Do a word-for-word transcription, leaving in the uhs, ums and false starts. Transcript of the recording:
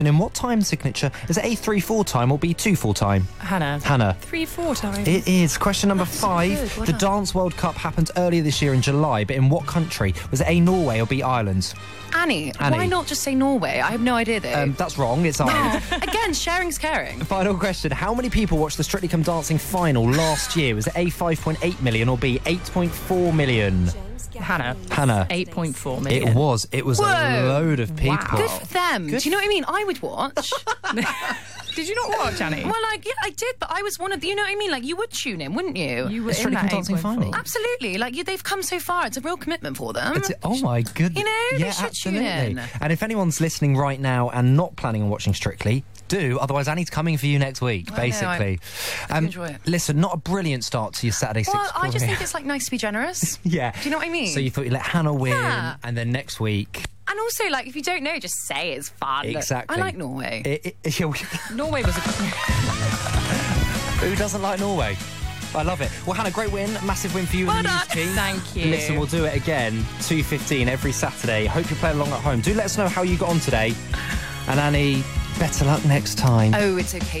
And in what time signature? Is it A, three four time or B, two four time? Hannah. Hannah. Three, four times. It is. Question number That's so five. good. Well the done. Dance World Cup happened earlier this year in July, but in what country? Was it A, Norway or B, Ireland? Annie, Annie. why not just say Norway? I have no idea, though. Um, that's wrong. It's Ireland. Again, sharing's caring. Final question. How many people watched the Strictly Come Dancing final last year? Was it A, five point eight million or B, eight point four million? Hannah. Hannah. eight point four million. It was. It was Whoa. a load of people. Wow. Good for them. Good. Do you know what I mean? I would watch. Did you not watch, Annie? Well, like, yeah, I did, but I was one of the, you know what I mean? Like, you would tune in, wouldn't you? You were The Strictly in that Come Dancing eight point four. final. Absolutely. Like, you, they've come so far. It's a real commitment for them. It's- oh my goodness. You know, they yeah, should tune absolutely. in. And if anyone's listening right now and not planning on watching Strictly, do. Otherwise, Annie's coming for you next week, I know, basically. I do enjoy it. Listen, not a brilliant start to your Saturday Well, six. I just think it's, like, nice to be generous. Yeah. Do you know what I mean? So you thought you'd let Hannah win, Yeah. and then next week... And also, like, if you don't know, just say it's fun. Exactly. I like Norway. It, it, yeah, we- Norway was a... who doesn't like Norway? I love it. Well, Hannah, great win. Massive win for you Well and the news done. team. Thank you. Listen, we'll do it again, two fifteen every Saturday. Hope you play along at home. Do let us know how you got on today. And Annie, better luck next time. Oh, it's okay.